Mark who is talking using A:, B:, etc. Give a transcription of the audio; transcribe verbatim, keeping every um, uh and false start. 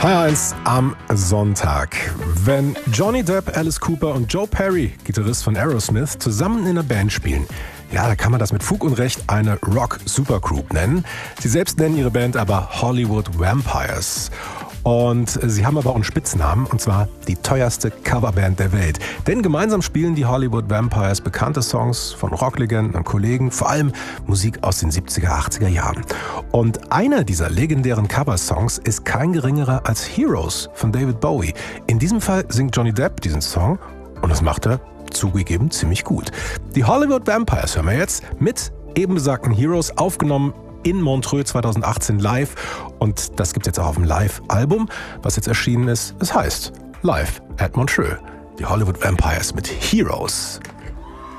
A: H eins am Sonntag. Wenn Johnny Depp, Alice Cooper und Joe Perry, Gitarrist von Aerosmith, zusammen in einer Band spielen, ja, da kann man das mit Fug und Recht eine Rock-Supergroup nennen. Sie selbst nennen ihre Band aber Hollywood Vampires. Und sie haben aber auch einen Spitznamen, und zwar die teuerste Coverband der Welt. Denn gemeinsam spielen die Hollywood Vampires bekannte Songs von Rocklegenden und Kollegen, vor allem Musik aus den siebziger, achtziger Jahren. Und einer dieser legendären Coversongs ist kein geringerer als Heroes von David Bowie. In diesem Fall singt Johnny Depp diesen Song und das macht er zugegeben ziemlich gut. Die Hollywood Vampires hören wir jetzt mit eben besagten Heroes, aufgenommen in Montreux zweitausendachtzehn live, und das gibt es jetzt auch auf dem Live-Album, was jetzt erschienen ist. Es heißt Live at Montreux. Die Hollywood Vampires mit Heroes.